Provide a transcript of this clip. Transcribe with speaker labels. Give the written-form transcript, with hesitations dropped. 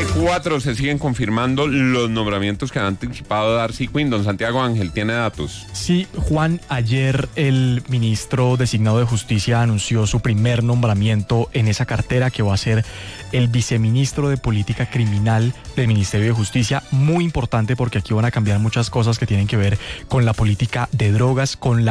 Speaker 1: 7:04 se siguen confirmando los nombramientos que han anticipado Darcy Quinn. Don Santiago Ángel, ¿tiene datos?
Speaker 2: Sí, Juan, ayer el ministro designado de Justicia anunció su primer nombramiento en esa cartera, que va a ser el viceministro de Política Criminal del Ministerio de Justicia. Muy importante, porque aquí van a cambiar muchas cosas que tienen que ver con la política de drogas, con la